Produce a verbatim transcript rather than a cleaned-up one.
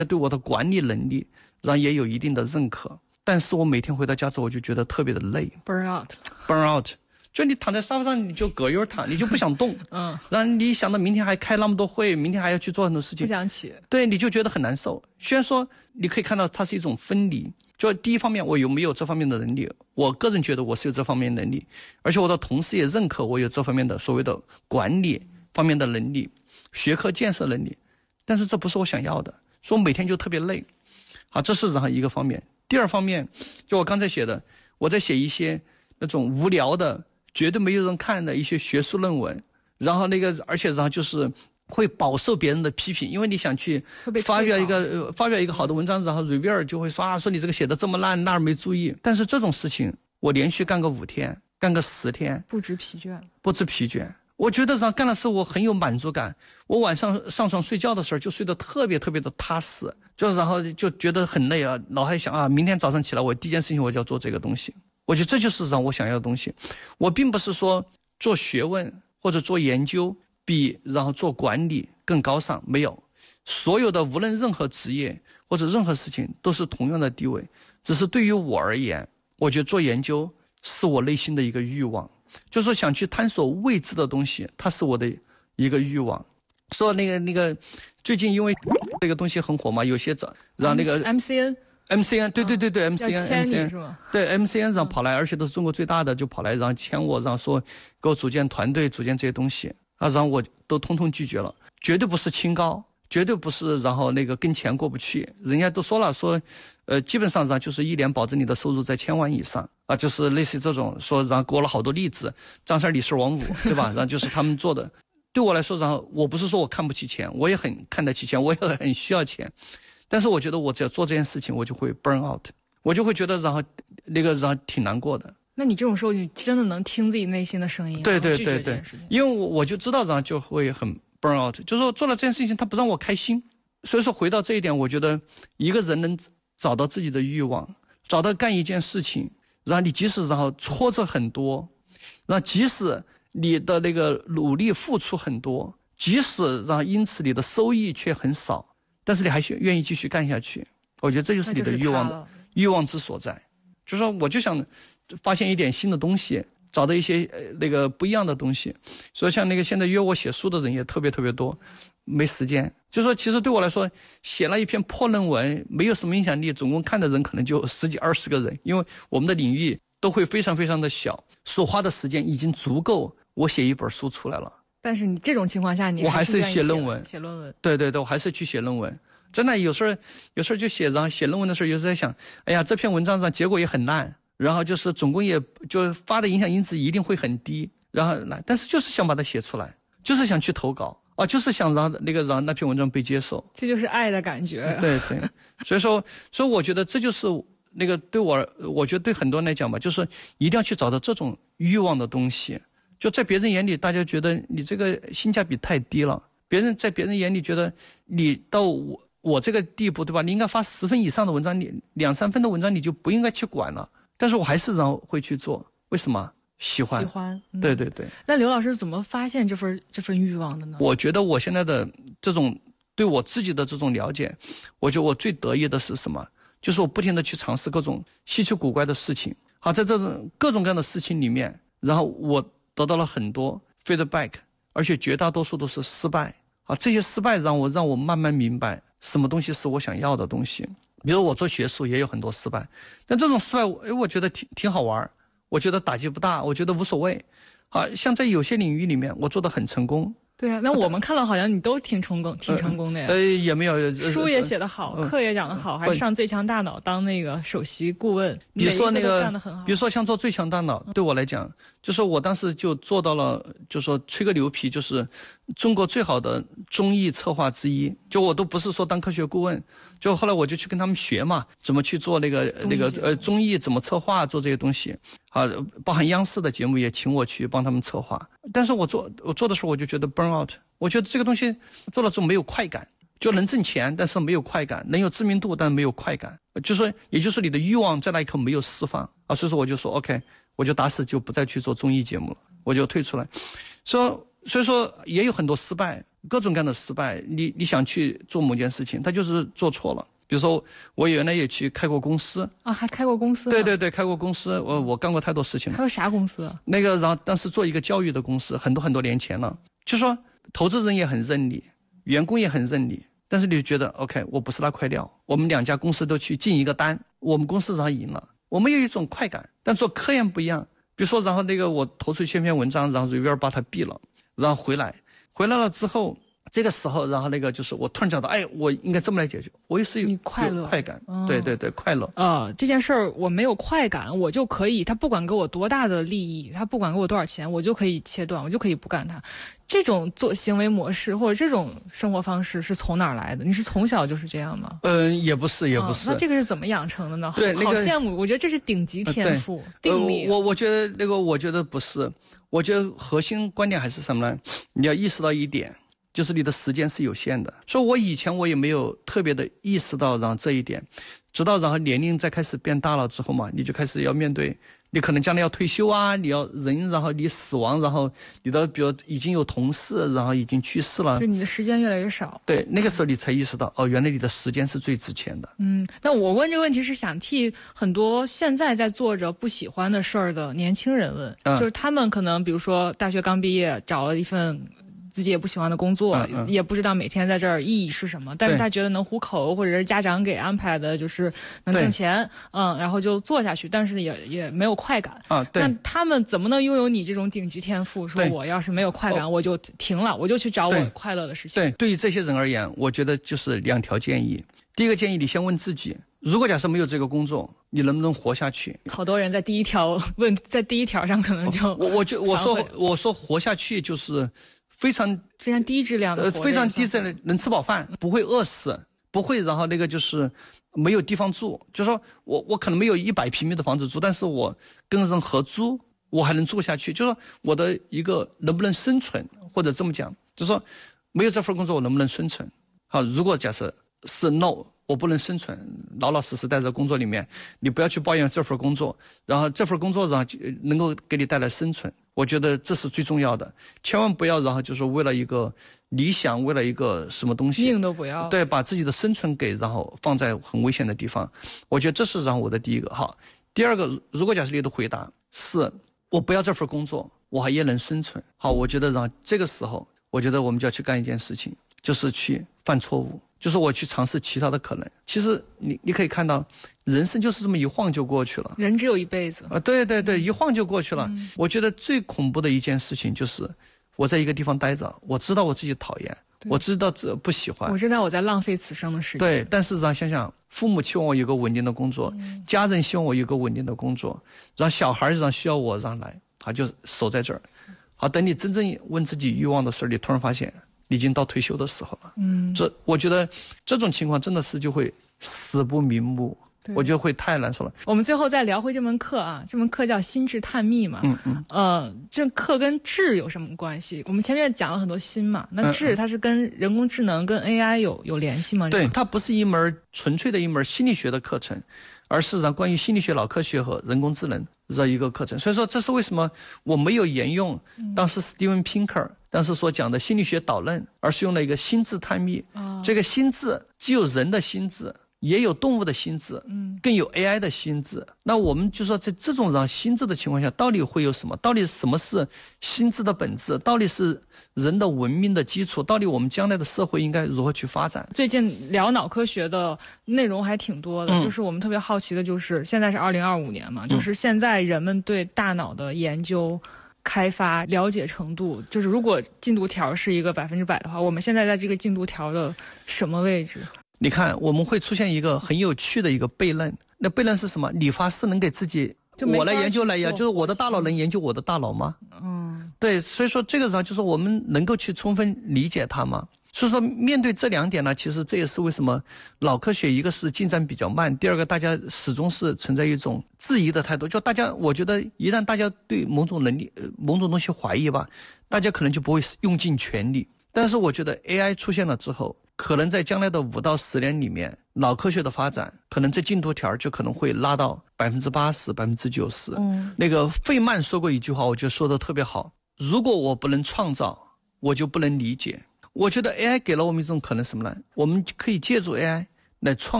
对我的管理能力，然后也有一定的认可。但是我每天回到家之后，我就觉得特别的累 ，burn out，burn burn out， 就你躺在沙发上，你就葛优躺，你就不想动，嗯，然后你想到明天还开那么多会，明天还要去做很多事情， 不想起， 对，你就觉得很难受。虽然说你可以看到它是一种分离，就第一方面我有没有这方面的能力，我个人觉得我是有这方面的能力，而且我的同事也认可我有这方面的所谓的管理方面的能力，学科建设能力，但是这不是我想要的，所以我每天就特别累。好，这是然后一个方面。第二方面，就我刚才写的，我在写一些那种无聊的、绝对没有人看的一些学术论文，然后那个，而且然后就是会饱受别人的批评，因为你想去发表一个、呃、发表一个好的文章，然后 reviewer 就会说啊，说你这个写的这么烂，那儿没注意。但是这种事情，我连续干个五天，干个十天， 不知疲倦， 不知疲倦。我觉得干的事我很有满足感，我晚上上床睡觉的时候就睡得特别特别的踏实，就然后就觉得很累啊，脑海想啊，明天早上起来我第一件事情我就要做这个东西。我觉得这就是让我想要的东西。我并不是说做学问或者做研究比然后做管理更高尚，没有，所有的无论任何职业或者任何事情都是同样的地位，只是对于我而言，我觉得做研究是我内心的一个欲望，就是说想去探索未知的东西，它是我的一个欲望。说那个那个最近因为这个东西很火嘛，有些找让那个 M C N M C N 对对对对、 嗯、 M C N 签你是吗？ 对 M C N 上跑来、嗯，而且都是中国最大的，就跑来然后签我，然后说给我组建团队，组建这些东西啊，然后我都通通拒绝了，绝对不是清高，绝对不是然后那个跟钱过不去，人家都说了说，呃，基本上然后就是一年保证你的收入在千万以上啊，就是类似这种说，然后给我了好多例子，张三李四王五，对吧？然后就是他们做的。对我来说，然后我不是说我看不起钱，我也很看得起钱，我也很需要钱，但是我觉得我只要做这件事情，我就会 burn out， 我就会觉得然后那个然后挺难过的。 那你这种时候，你真的能听自己内心的声音？ 对对对对，因为我我就知道，然后就会很 burn out， 就是说做了这件事情，它不让我开心。所以说回到这一点，我觉得一个人能找到自己的欲望，找到干一件事情，然后你即使然后挫折很多，然后即使你的那个努力付出很多，即使让因此你的收益却很少，但是你还愿意继续干下去，我觉得这就是你的欲望的欲望之所在。就是说我就想发现一点新的东西，找到一些呃那个不一样的东西。所以像那个现在约我写书的人也特别特别多，没时间。就是说其实对我来说，写了一篇破论文没有什么影响力，总共看的人可能就十几二十个人，因为我们的领域都会非常非常的小，所花的时间已经足够我写一本书出来了。 但是你这种情况下，你我还是写论文， 写论文。 对对对，我还是去写论文。真的有时候，有时候就写，然后写论文的时候，有时候在想，哎呀，这篇文章上结果也很烂，然后就是总共也就发的影响因子一定会很低，然后来，但是就是想把它写出来，就是想去投稿啊，就是想让那个让那篇文章被接受。 这就是爱的感觉。 对对，所以说，所以我觉得这就是那个对我，我觉得对很多人来讲吧，就是一定要去找到这种欲望的东西。就在别人眼里，大家觉得你这个性价比太低了。别人在别人眼里觉得你到我我这个地步，对吧？你应该发十分以上的文章，你两三分的文章你就不应该去管了。但是我还是然后会去做，为什么？喜欢， 喜欢。嗯、 对对对。 那刘老师怎么发现这份这份欲望的呢？ 我觉得我现在的这种对我自己的这种了解，我觉得我最得意的是什么？就是我不停的去尝试各种稀奇古怪的事情。好，在这种各种各样的事情里面，然后我得到了很多 feedback， 而且绝大多数都是失败。啊，这些失败让我让我慢慢明白什么东西是我想要的东西。比如我做学术也有很多失败，但这种失败，哎，我觉得挺挺好玩，我觉得打击不大，我觉得无所谓。啊，像在有些领域里面，我做得很成功。 对啊，那我们看到好像你都挺成功，挺成功的呀。 呃，也没有，呃、 书也写得好，呃、课也讲得好，呃、还上最强大脑当那个首席顾问。 比如说那个， 干得很好。 比如说像做最强大脑，对我来讲，就是我当时就做到了，就是说吹个牛皮，就是中国最好的综艺策划之一。就我都不是说当科学顾问，就后来我就去跟他们学嘛，怎么去做那个那个呃综艺怎么策划，做这些东西。啊，包含央视的节目也请我去帮他们策划，但是我做我做的时候我就觉得 burn out， 我觉得这个东西做了之后没有快感，就能挣钱，但是没有快感，能有知名度，但是没有快感，就是说，也就是你的欲望在那一刻没有释放啊，所以说我就说 OK， 我就打死就不再去做综艺节目了，我就退出来。所以所以说也有很多失败， 各种各样的失败，你你想去做某件事情，他就是做错了。比如说我原来也去开过公司啊，还开过公司？ 对对对，开过公司，我我干过太多事情了。 还有啥公司？ 那个然后当时做一个教育的公司，很多很多年前了。就说投资人也很认你，员工也很认你，但是你就觉得 OK， 我不是那块料。我们两家公司都去进一个单，我们公司然后赢了，我们有一种快感。但做科研不一样，比如说然后那个我投出去一篇文章，然后 reviewer 把它毙了，然后回来回来了之后，这个时候然后那个就是我突然想到，哎，我应该这么来解决，我也是有快乐有快感、 哦、 对对对，快乐。 呃这件事儿我没有快感，我就可以，他不管给我多大的利益，他不管给我多少钱，我就可以切断，我就可以不干它。这种做行为模式或者这种生活方式是从哪儿来的？你是从小就是这样吗？ 嗯、呃，也不是，也不是、 哦。那这个是怎么养成的呢？ 对，那个、 好羡慕，我觉得这是顶级天赋、呃、定力、 呃。我我觉得那个，我觉得不是，我觉得核心观点还是什么呢？你要意识到一点，就是你的时间是有限的。所以我以前我也没有特别的意识到然后这一点，直到然后年龄再开始变大了之后嘛，你就开始要面对。你可能将来要退休啊，你要人，然后你死亡，然后你的比如已经有同事，然后已经去世了， 就你的时间越来越少。 对，那个时候你才意识到，哦，原来你的时间是最值钱的。 嗯，那我问这个问题是想替很多现在在做着不喜欢的事儿的年轻人问，嗯、就是他们可能比如说大学刚毕业，找了一份自己也不喜欢的工作、嗯嗯、也不知道每天在这儿意义是什么，但是他觉得能糊口，或者是家长给安排的就是能挣钱，嗯，然后就做下去，但是也也没有快感啊。对， 那他们怎么能拥有你这种顶级天赋？说我要是没有快感，我就停了，我就去找我快乐的事情。 对，对于这些人而言，我觉得就是两条建议。第一个建议，你先问自己，如果假设没有这个工作，你能不能活下去？ 好多人在第一条问，在第一条上可能就我我就我说我说活下去就是非常非常低质量的、 呃，非常低质量，能吃饱饭，不会饿死，不会，然后那个就是没有地方住，就说我我可能没有一百平米的房子住，但是我跟人合租，我还能住下去，就说我的一个能不能生存，或者这么讲，就说没有这份工作我能不能生存？好，如果假设是 no， 我不能生存，老老实实在这工作里面，你不要去抱怨这份工作，然后这份工作让能够给你带来生存。我觉得这是最重要的，千万不要然后就是为了一个理想，为了一个什么东西， 命都不要， 对，把自己的生存给然后放在很危险的地方。我觉得这是然后我的第一个。好，第二个，如果假设你的回答是我不要这份工作，我还也能生存，好，我觉得然后这个时候，我觉得我们就要去干一件事情，就是去犯错误，就是我去尝试其他的可能。其实你你可以看到，人生就是这么一晃就过去了， 人只有一辈子啊！对对对，一晃就过去了。 嗯、 我觉得最恐怖的一件事情就是我在一个地方待着，我知道我自己讨厌，我知道这不喜欢， 我知道我在浪费此生的时间。 对，但是想想，父母期望我有个稳定的工作，嗯、家人希望我有个稳定的工作，然后小孩让需要我让来，他就守在这儿。好，等你真正问自己欲望的时候，你突然发现你已经到退休的时候了。 嗯， 这我觉得这种情况真的是就会死不瞑目。我觉得会太难说了。 我们最后再聊回这门课啊，这门课叫心智探秘嘛。 嗯嗯。 呃，这课跟智有什么关系？我们前面讲了很多心嘛，那智它是跟人工智能、跟 A I 有有联系吗？ 对，它不是一门纯粹的一门心理学的课程，而是让关于心理学、脑科学和人工智能的一个课程。所以说，这是为什么我没有沿用当时 Steven Pinker 当时所讲的心理学导论，而是用了一个心智探秘。 哦、 这个心智既有人的心智，也有动物的心智， 嗯， 更有 A I 的心智。那我们就说，在这种让心智的情况下，到底会有什么？到底什么是心智的本质？到底是人的文明的基础？到底我们将来的社会应该如何去发展？ 最近聊脑科学的内容还挺多的，嗯、就是我们特别好奇的，就是现在是二零二五年嘛，嗯、就是现在人们对大脑的研究、开发、了解程度，就是如果进度条是一个百分之百的话，我们现在在这个进度条的什么位置？ 你看，我们会出现一个很有趣的一个悖论。那悖论是什么？理发师能给自己，我来研究来呀，就是我的大脑能研究我的大脑吗？ 嗯， 对，所以说这个时候就是我们能够去充分理解它吗？所以说面对这两点呢，其实这也是为什么脑科学一个是进展比较慢，第二个大家始终是存在一种质疑的态度。就大家，我觉得一旦大家对某种能力、呃、某种东西怀疑吧，大家可能就不会用尽全力。但是我觉得 A I 出现了之后，可能在将来的五到十年里面，脑科学的发展，可能这进度条就可能会拉到百分之八十、百分之九十。 嗯， 那个费曼说过一句话，我觉得说的特别好：如果我不能创造，我就不能理解； 我觉得 A I 给了我们一种可能什么呢？我们可以借助 A I 来创